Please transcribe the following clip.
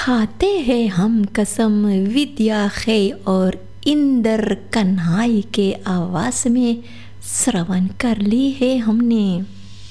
खाते हैं हम कसम विद्या खे और इंदर कन्हाई के आवास में श्रवण कर ली है हमने।